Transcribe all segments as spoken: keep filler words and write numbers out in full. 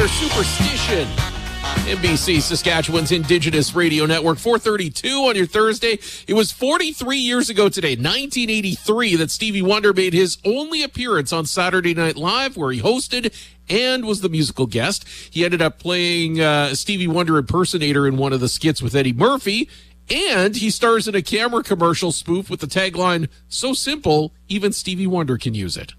under Superstition. N B C Saskatchewan's Indigenous Radio Network, four thirty-two on your Thursday. It was forty-three years ago today, nineteen eighty-three, that Stevie Wonder made his only appearance on Saturday Night Live, where he hosted and was the musical guest. He ended up playing uh, Stevie Wonder impersonator in one of the skits with Eddie Murphy, and he stars in a camera commercial spoof with the tagline, "So simple, even Stevie Wonder can use it."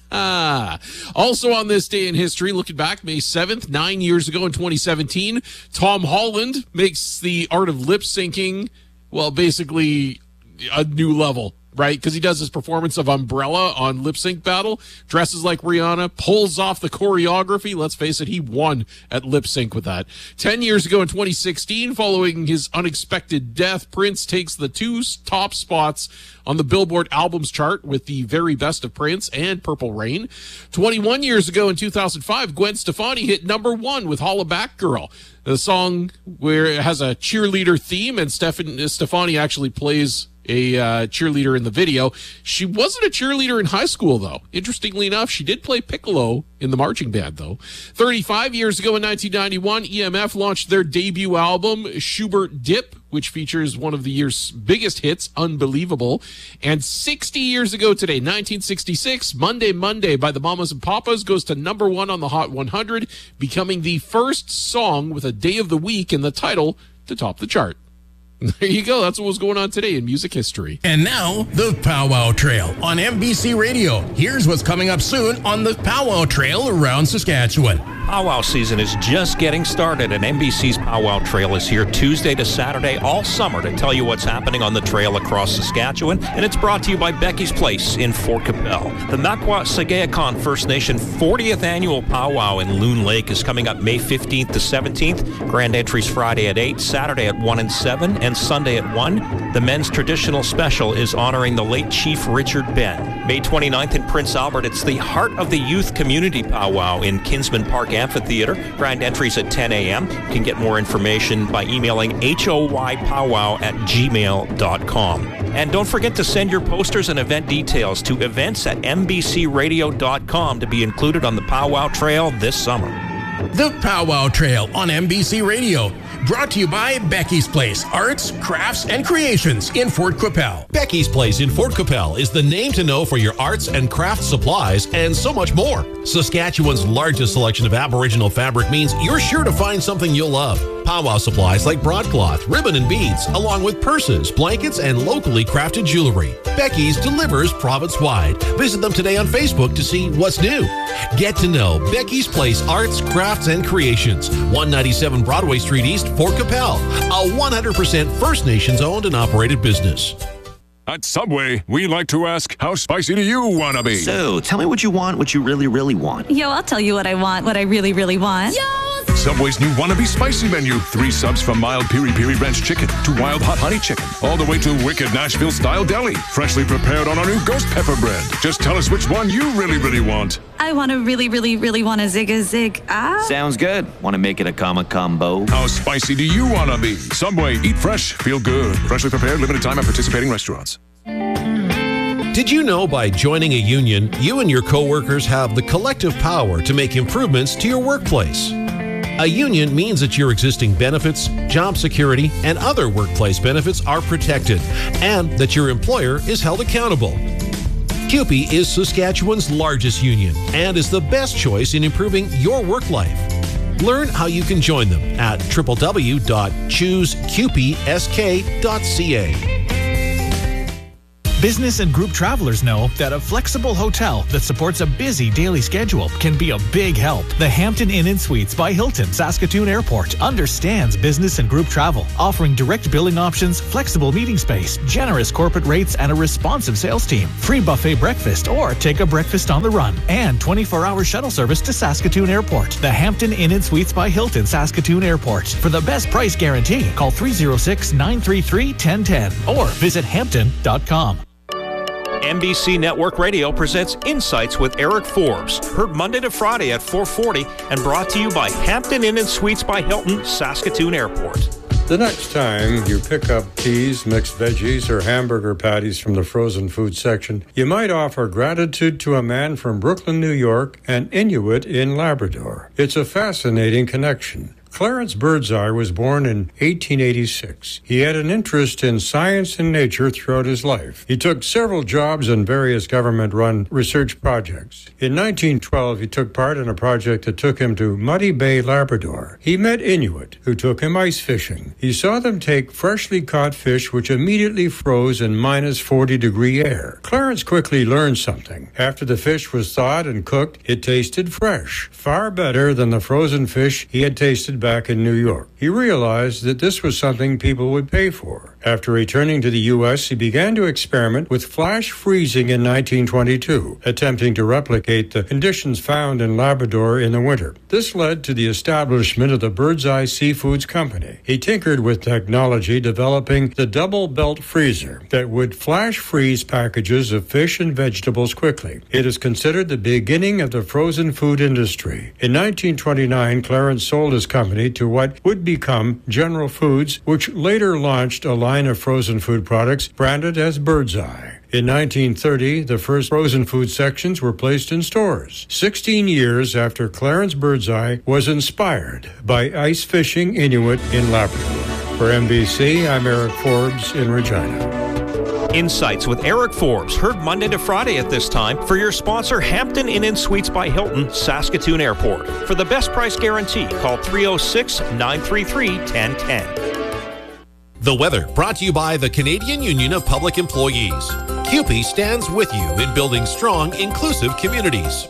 Also on this day in history, looking back, May seventh, nine years ago in twenty seventeen, Tom Holland makes the art of lip syncing, well, basically a new level, right? Because he does his performance of Umbrella on Lip Sync Battle, dresses like Rihanna, pulls off the choreography. Let's face it, he won at Lip Sync with that. Ten years ago in twenty sixteen, following his unexpected death, Prince takes the two top spots on the Billboard Albums chart with The Very Best of Prince and Purple Rain. twenty-one years ago in two thousand five, Gwen Stefani hit number one with Holla Back Girl, the song where it has a cheerleader theme, and Stephan- Stefani actually plays a uh, cheerleader in the video. She wasn't a cheerleader in high school, though. Interestingly enough, she did play piccolo in the marching band, though. thirty-five years ago in nineteen ninety-one, E M F launched their debut album, Schubert Dip, which features one of the year's biggest hits, Unbelievable. And sixty years ago today, nineteen sixty-six, Monday Monday by the Mamas and Papas goes to number one on the Hot one hundred, becoming the first song with a day of the week in the title to top the chart. There you go. That's what was going on today in music history. And now, the Powwow Trail on N B C Radio. Here's what's coming up soon on the Powwow Trail around Saskatchewan. Powwow season is just getting started, and N B C's Powwow Trail is here Tuesday to Saturday all summer to tell you what's happening on the trail across Saskatchewan, and it's brought to you by Becky's Place in Fort Capel. The Makwa Sagayakan First Nation fortieth Annual Powwow in Loon Lake is coming up May fifteenth to seventeenth. Grand entries Friday at eight, Saturday at one and seven, and Sunday at one. The men's traditional special is honoring the late Chief Richard Ben. May twenty-ninth in Prince Albert, it's the Heart of the Youth Community Powwow in Kinsman Park Amphitheater. Grand entries at ten a.m. You can get more information by emailing hoypowwow at gmail dot com. And don't forget to send your posters and event details to events at n b c radio dot com to be included on the Powwow Trail this summer. The Powwow Trail on N B C Radio. Brought to you by Becky's Place, Arts, Crafts, and Creations in Fort Capel. Becky's Place in Fort Capel is the name to know for your arts and craft supplies and so much more. Saskatchewan's largest selection of Aboriginal fabric means you're sure to find something you'll love. Powwow supplies like broadcloth, ribbon, and beads, along with purses, blankets, and locally crafted jewelry. Becky's delivers province-wide. Visit them today on Facebook to see what's new. Get to know Becky's Place Arts, Crafts, and Creations, one ninety-seven Broadway Street East, Fort Capel, a one hundred percent First Nations owned and operated business. At Subway, we like to ask, how spicy do you want to be? So, tell me what you want, what you really, really want. Yo, I'll tell you what I want, what I really, really want. Yo! Subway's new Wannabe Spicy menu. Three subs from mild piri piri ranch chicken to wild hot honey chicken, all the way to wicked Nashville-style deli, freshly prepared on our new ghost pepper bread. Just tell us which one you really, really want. I want to really, really, really want a zig a zig ah. Sounds good. Want to make it a comma combo? How spicy do you want to be? Subway, eat fresh, feel good. Freshly prepared, limited time at participating restaurants. Did you know by joining a union, you and your coworkers have the collective power to make improvements to your workplace? A union means that your existing benefits, job security, and other workplace benefits are protected, and that your employer is held accountable. C U P E is Saskatchewan's largest union and is the best choice in improving your work life. Learn how you can join them at w w w dot choose q p s k dot c a. Business and group travelers know that a flexible hotel that supports a busy daily schedule can be a big help. The Hampton Inn and Suites by Hilton, Saskatoon Airport understands business and group travel, offering direct billing options, flexible meeting space, generous corporate rates, and a responsive sales team. Free buffet breakfast or take a breakfast on the run, and twenty-four hour shuttle service to Saskatoon Airport. The Hampton Inn and Suites by Hilton, Saskatoon Airport. For the best price guarantee, call three oh six, nine three three, one oh one oh or visit hampton dot com. N B C Network Radio presents Insights with Eric Forbes, heard Monday to Friday at four forty and brought to you by Hampton Inn and Suites by Hilton, Saskatoon Airport. The next time you pick up peas, mixed veggies, or hamburger patties from the frozen food section, you might offer gratitude to a man from Brooklyn, New York, and Inuit in Labrador. It's a fascinating connection. Clarence Birdseye was born in eighteen eighty-six. He had an interest in science and nature throughout his life. He took several jobs in various government-run research projects. In nineteen twelve, he took part in a project that took him to Muddy Bay, Labrador. He met Inuit, who took him ice fishing. He saw them take freshly caught fish which immediately froze in minus forty degree air. Clarence quickly learned something. After the fish was thawed and cooked, it tasted fresh, far better than the frozen fish he had tasted back in New York. He realized that this was something people would pay for. After returning to the U S, he began to experiment with flash freezing in nineteen twenty-two, attempting to replicate the conditions found in Labrador in the winter. This led to the establishment of the Birdseye Seafoods Company. He tinkered with technology, developing the double belt freezer that would flash freeze packages of fish and vegetables quickly. It is considered the beginning of the frozen food industry. In nineteen twenty-nine, Clarence sold his company to what would become General Foods, which later launched a line of frozen food products branded as Birdseye. In nineteen thirty, the first frozen food sections were placed in stores, sixteen years after Clarence Birdseye was inspired by ice fishing Inuit in Labrador. For N B C, I'm Eric Forbes in Regina. Insights with Eric Forbes, heard Monday to Friday at this time for your sponsor, Hampton Inn and Suites by Hilton, Saskatoon Airport. For the best price guarantee, call three oh six, nine three three, one oh one oh. The weather brought to you by the Canadian Union of Public Employees. C U P E stands with you in building strong, inclusive communities.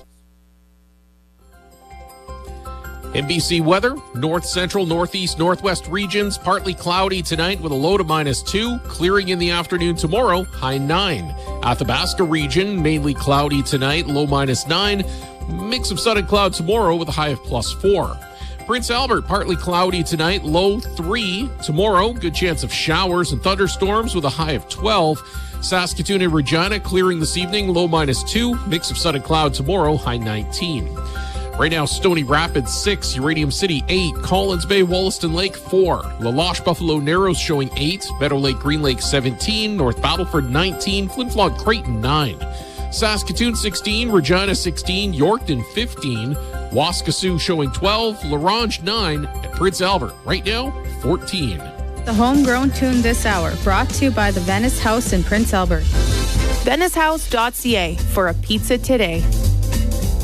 N B C weather, north central, northeast, northwest regions, partly cloudy tonight with a low to minus two, clearing in the afternoon tomorrow, high nine. Athabasca region, mainly cloudy tonight, low minus nine, mix of sun and cloud tomorrow with a high of plus four. Prince Albert, partly cloudy tonight, low three. Tomorrow, good chance of showers and thunderstorms with a high of twelve. Saskatoon and Regina, clearing this evening, low minus two, mix of sun and cloud tomorrow, high nineteen. Right now, Stony Rapids, six. Uranium City, eight. Collins Bay, Wollaston Lake, four. La Loche, Buffalo Narrows showing eight. Meadow Lake, Green Lake, seventeen. North Battleford, nineteen. Flin Flon, Creighton, nine. Saskatoon, sixteen. Regina, sixteen. Yorkton, fifteen. Waskesiu showing twelve. La Ronge, nine. And Prince Albert, right now, fourteen. The homegrown tune this hour, brought to you by the Venice House in Prince Albert. Venice House dot C A for a pizza today.